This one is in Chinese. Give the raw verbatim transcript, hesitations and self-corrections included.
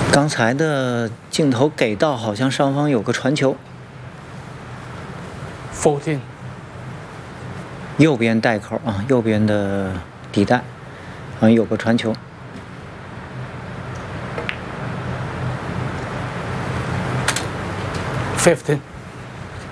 刚才的镜头给到，好像上方有个传球。 fourteen。 右边袋口啊，右边的底袋，好像有个传球。 fifteen。